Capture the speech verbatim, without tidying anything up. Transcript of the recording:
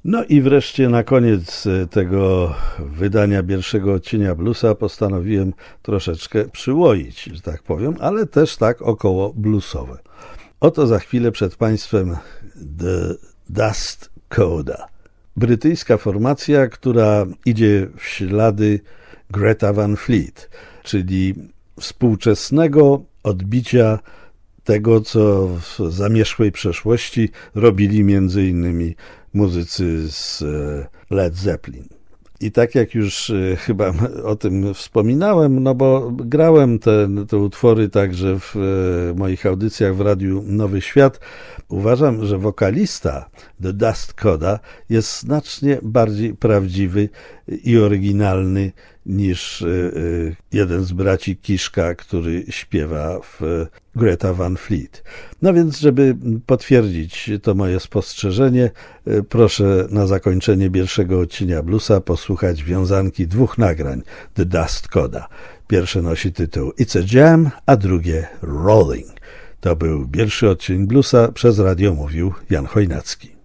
No i wreszcie na koniec tego wydania pierwszego odcienia bluesa postanowiłem troszeczkę przyłoić, że tak powiem, ale też tak około bluesowe. Oto za chwilę przed Państwem The Dust Coda. Brytyjska formacja, która idzie w ślady Greta Van Fleet, czyli współczesnego odbicia tego, co w zamierzchłej przeszłości robili między innymi muzycy z Led Zeppelin. I tak jak już chyba o tym wspominałem, no bo grałem te, te utwory także w moich audycjach w Radiu Nowy Świat, uważam, że wokalista The Dust Coda jest znacznie bardziej prawdziwy i oryginalny niż jeden z braci Kiszka, który śpiewa w Greta Van Fleet. No więc, żeby potwierdzić to moje spostrzeżenie, proszę na zakończenie pierwszego odcienia bluesa posłuchać wiązanki dwóch nagrań The Dust Coda. Pierwsze nosi tytuł It's a Jam, a drugie Rolling. To był pierwszy odcień bluesa, przez radio mówił Jan Chojnacki.